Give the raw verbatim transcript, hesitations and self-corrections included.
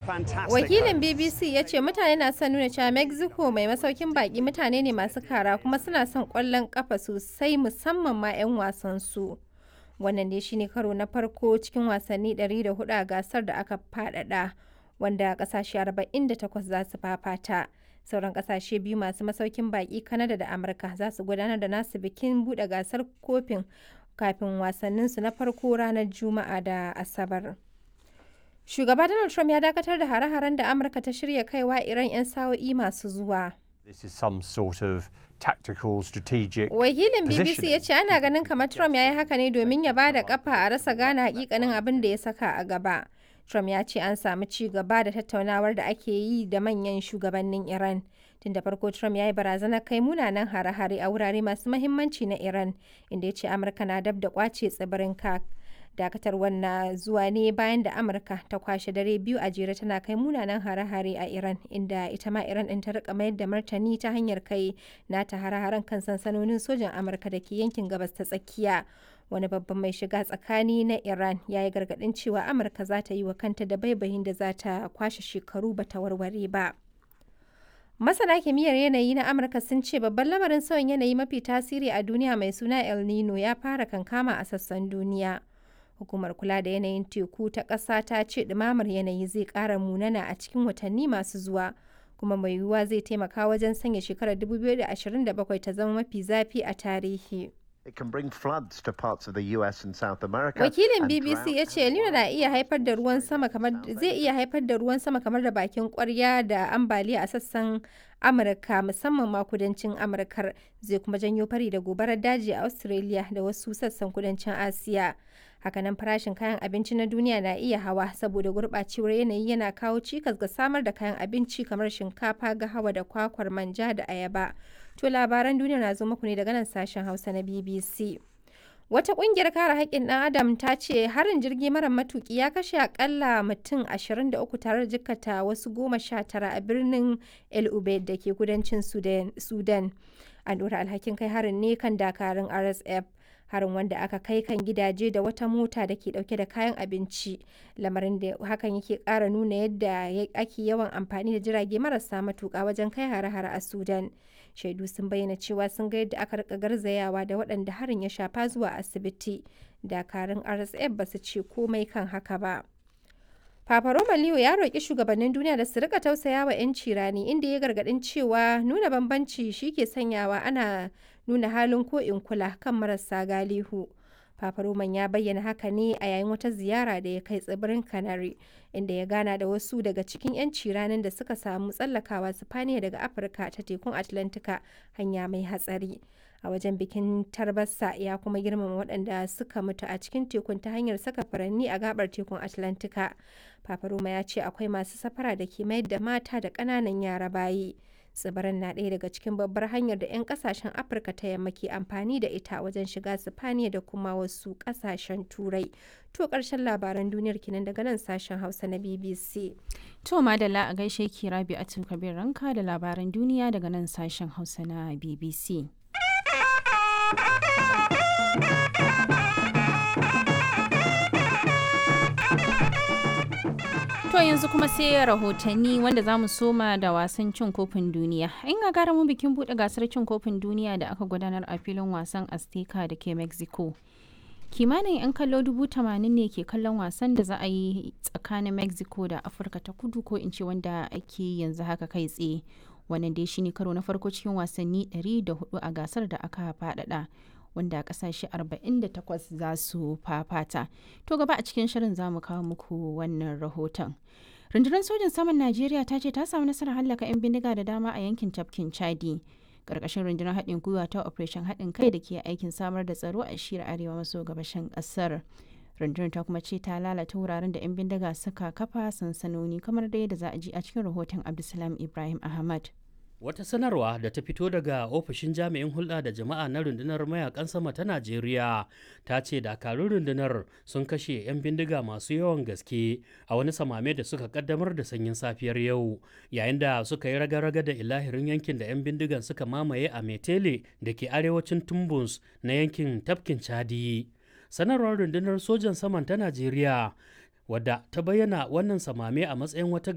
Wakilin B B C ya ce mutane na son nuna cewa Mexico mai masaukin baki mutane ne masu kara kuma suna son ƙwallon ƙafa sosai musamman ma 'yan wasansu. Wannan ne shine karo na farko cikin wasanni ɗari da hudu a gasar da aka faɗaɗa, wanda ƙasashe arba'in da takwas za su fafata. Sauran ƙasashe biyu masu masaukin baki Canada da Amurka za su gudanar da nasu bikin buɗe gasar kofin kafin wasanninsu na farko ranar Juma'a da Asabar. Shugaba Donald Trump ya dakatar da hare-haren da Amurka ta shirya kaiwa Iran 'yan sa'o'i masu zuwa. This is some sort of tactical, strategic Wakilin B B C positioning. ya ce ana ganin kamar Trump ya yi haka ne domin ya ba da kafa a rasa gane hakikanin abin da ya saka a gaba. Trump ya ce an samu ci gaba da tattaunawar da ake yi da manyan shugabannin Iran. Tun da farko Trump ya yi barazanar kai munanan hare-hare a wurare masu mahimmanci na Iran, inda ya ce Amurka na dab da kwace tsibirin Kak. Dakatarwar na zuwa ne bayan da Amurka ta kwashe dare biyu a jere tana kai munanan hare-hare a Iran, inda ita ma Iran ɗin ta rika mayar da martani ta hanyar kai nata hare-haren kan sansanonin sojan Amurka da ke yankin gabas ta tsakiya. Wani babban mai shiga tsakani na Iran ya yi gargaɗin cewa Amurka za ta yi wa kanta da baibayin da za ta kwashe shekaru ba ta warware ba. Masana kimiyyar yanayi na Amurka sun ce babban lamarin sauyin yanayi mafi tasiri a duniya mai suna El Nino ya fara kankama a sassan duniya. Hukumar kula da yanayin teku ta ƙasa ta ce ɗumamar yanayi zai ƙara munana a cikin watanni masu zuwa, kuma mai yiwuwa zai taimaka wajen sanya shekarar dubu biyu da ashirin da bakwai ta zama mafi zafi a tarihi. It can bring floods to parts of the U S and South America. Wakilin and B B C drought ya ce El Nino na iya haifar da ruwan sama kamar zai iya haifar da ruwan sama kamar da bakin kwarya da ambaliya a sassan Amurka musamman ma kudancin Amurkar, zai kuma janyo fari da gobarar daji a Australia da wasu sassan kudancin Asiya. Hakanan farashin kayan abinci na duniya na iya hawa saboda gurɓacewar yanayi yana kawo cikas ga samar da kayan abinci kamar shinkafa, gahawa da kwakwar manja da ayaba. To labaran duniya na zo muku ne daga nan sashen Hausa na B B C. Wata ƙungiyar kare haƙƙin ɗan Adam ta ce harin jirgi mara matuƙi ya kashe akalla mutum ashirin da uku tare da jikkata wasu goma sha tara a birnin El Ubaid da ke kudancin Sudan. An ɗora alhakin kai harin ne kan dakarun R S F. Harin wanda aka kai kan gidaje da wata mota da ke dauke da kayan abinci, lamarin da hakan yake ƙara nuna yadda ake yawan amfani da jirage marasa matuƙa wajen kai hare-hare a Sudan. Shaidu sun bayyana cewa sun ga yadda aka rika garzayawa da waɗanda harin ya shafa zuwa asibiti. Dakarun R S F ba su ce komai kan haka ba. Papa Roma Leo ya roƙi shugabannin duniya da su rika tausaya wa 'yanci rani, inda ya gargaɗin cewa nuna bambanci shi ke sanyawa ana nuna halin ko in kula kan marasa galihu. Papa Roman ya bayyana haka ne a yayin wata ziyara da ya kai tsibirin Canary, inda ya gana da wasu daga cikin 'yanci ranin da suka samu tsallakawa Sifaniya daga Afirka ta tekun Atlantika hanya mai hatsari. A wajen bikin tarbasa ya kuma girmama waɗanda suka mutu a cikin tekun ta hanyar saka furanni a gabar tekun Atlantika. Papa Roma ya ce akwai masu safara da ke mayar da mata da ƙananan yara bayi. Tsibirin na ɗaya daga cikin babbar hanyar da 'yan ƙasashen Afirka ta yamma ke amfani da ita wajen shiga Sifaniya da kuma wasu ƙasashen Turai. To ƙarshen labaran duniyar kinan daga nan sashen Hausa na B B C. To madalla a gaishe ki Rabi'atu Kabir Ranka da labaran duniya daga nan sashen Hausa na B B C. To yanzu kuma sai rahotanni wanda za mu soma da wasan cin kofin duniya. In ga gara mu bikin buɗe gasar cin kofin duniya da aka gudanar a filin wasan Azteca da ke Mexico. Kimanin 'yan kallo dubu tamanin ne ke kallon wasan da za a yi tsakanin Mexico da Afirka ta kudu, ko in ce wanda ake yanzu haka kai tsaye. Wannan dai shine karo na farko cikin wasanni ɗari da hudu a gasar da aka faɗaɗa, wanda kasashe arba'in da takwas za su fafata. To gaba a cikin shirin za mu kawo muku wannan rahoton. Rundunar sojin saman Najeriya ta ce ta samu nasarar hallaka 'yan bindiga da dama a yankin tafkin Chadi. Karkashin rundunar haɗin gwiwa ta Operation haɗin kai da ke aikin samar da tsaro a shiyar arewa maso gabashin ƙasar. Rundunar ta kuma ce ta lalata wuraren da 'yan bindiga suka kafa sansanoni, kamar da yadda za a ji a cikin rahoton Abdulsalam Ibrahim Ahmad. Wata sanarwa da ta fito daga ofishin jami'in hulɗa da jama'a na rundunar mayakan sama ta Najeriya ta ce dakarun rundunar sun kashe 'yan bindiga masu yawan gaske a wani samame da suka kaddamar da sanyin safiyar yau, yayin da suka yi raga-raga da ilahirin yankin da 'yan bindigan suka mamaye a Metele da ke arewacin Tumbus na yankin tafkin Chadi. Sanarwar rundunar sojan saman ta Najeriya, wadda ta bayyana wannan samame a matsayin wata